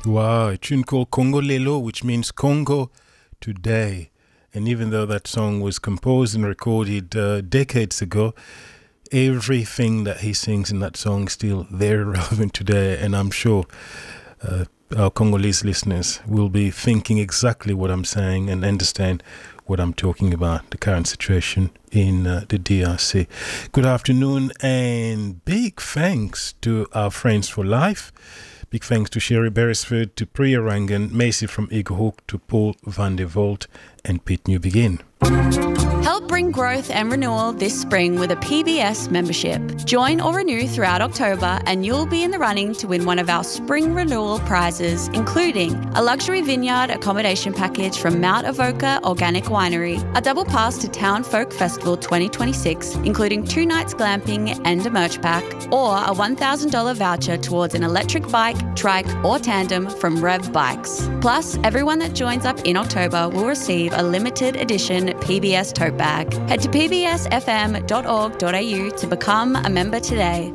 Wow, a tune called Congo Lelo, which means Congo today. And even though that song was composed and recorded decades ago, everything that he sings in that song is still very relevant today. And I'm sure our Congolese listeners will be thinking exactly what I'm saying and understand what I'm talking about, the current situation in the DRC. Good afternoon and big thanks to our Friends for Life. Big thanks to Sherry Beresford, to Priya Rangan, Macy from Eaglehawk, to Paul van der Volt and Pete Newbegin. Help bring growth and renewal this spring with a PBS membership. Join or renew throughout October and you'll be in the running to win one of our spring renewal prizes, including a luxury vineyard accommodation package from Mount Avoca Organic Winery, a double pass to Town Folk Festival 2026, including 2 nights glamping and a merch pack, or a $1,000 voucher towards an electric bike, trike or tandem from Rev Bikes. Plus, everyone that joins up in October will receive a limited edition PBS tote bag. Head to pbsfm.org.au to become a member today.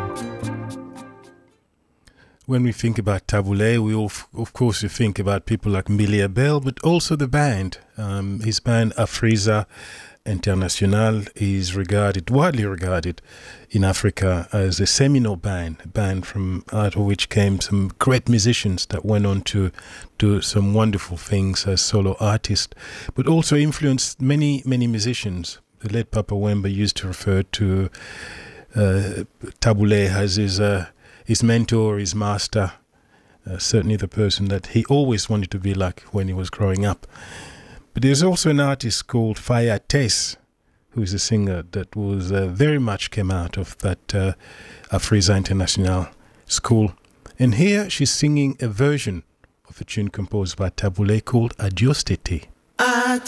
When we think about Taboulé, we of course we think about people like Millie Abel, but also the band. His band Afriza International is widely regarded in Africa as a seminal band, a band from out of which came some great musicians that went on to do some wonderful things as solo artists, but also influenced many musicians. The late Papa Wemba used to refer to Taboulé as his mentor, his master, certainly the person that he always wanted to be like when he was growing up. But there's also an artist called Faya Tess, who is a singer that was very much came out of that Afriza International school. And here she's singing a version of a tune composed by Taboulé called Adios Tété. À